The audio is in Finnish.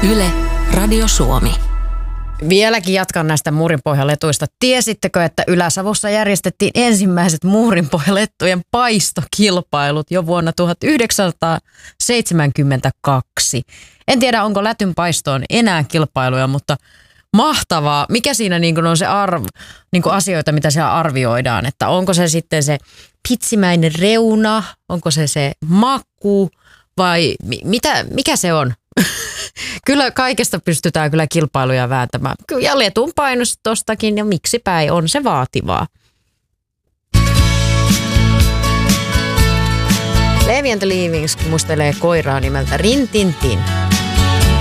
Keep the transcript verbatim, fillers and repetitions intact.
Yle, Radio Suomi. Vieläkin jatkan näistä muurinpohjaletuista. Tiesittekö, että Ylä-Savossa järjestettiin ensimmäiset muurinpohjalettujen paistokilpailut jo vuonna tuhatyhdeksänsataaseitsemänkymmentäkaksi? En tiedä, onko lätyn paistoon enää kilpailuja, mutta mahtavaa. Mikä siinä niin kuin on se arv, niin kuin asioita, mitä siellä arvioidaan? Että onko se sitten se pitsimäinen reuna, onko se se maku vai mitä, mikä se on? Kyllä kaikesta pystytään kyllä kilpailuja vääntämään. Ja letun painostostakin ja miksipä ei, on se vaativaa. Levi and the Leavings muistelee koiraa nimeltä Rintintin.